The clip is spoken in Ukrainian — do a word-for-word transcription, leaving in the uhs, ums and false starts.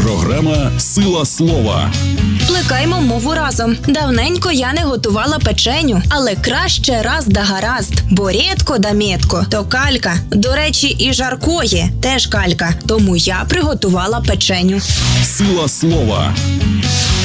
Програма «Сила слова». Плекаймо мову разом. Давненько я не готувала печеню, але краще раз да гаразд, бо рідко да мєтко, то калька. До речі, і жарко є, теж калька, тому я приготувала печеню. «Сила слова».